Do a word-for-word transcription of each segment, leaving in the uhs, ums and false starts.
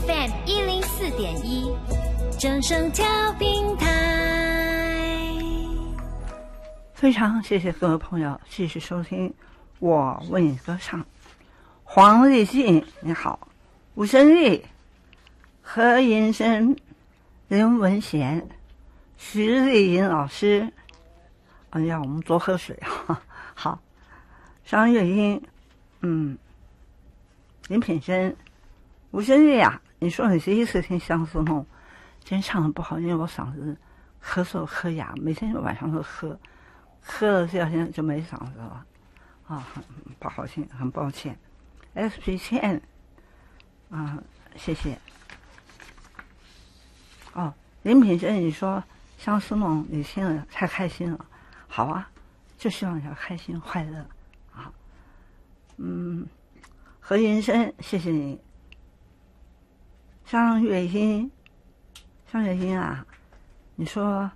F M 一零四点一，正声调频台。 非常谢谢各位朋友继续收听我为你歌唱。黄立信你好，吴胜利、何银生、林文贤、徐丽莹老师，哎呀，我们多喝水啊。好，张月英，嗯，林品珍，吴胜利啊，你说你第一次听《相思梦》，今天唱的不好，因为我嗓子咳嗽喝哑，每天晚上都喝，喝了第二天就没嗓子了，啊，很不好听，很抱歉。S P 千，啊，谢谢。哦，林品珍，你说《相思梦》你听了太开心了，好啊，就希望你要开心快乐啊。嗯，何云生，谢谢你。张月英，张月英啊，你说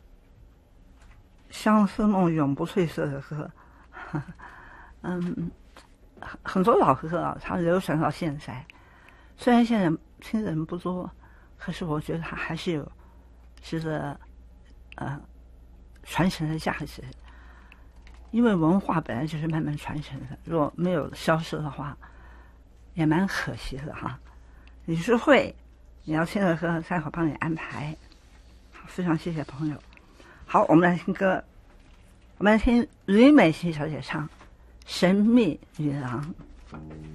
《相思梦》永不褪色的歌，嗯，很多老歌啊，它流传到现在，虽然现在听的人不多，可是我觉得它还是有值得呃传承的价值。因为文化本来就是慢慢传承的，如果没有消失的话，也蛮可惜的哈。李淑慧，你要听的歌，待会儿帮你安排。非常谢谢朋友。好，我们来听歌，我们来听吕美琪小姐唱《神秘女郎》。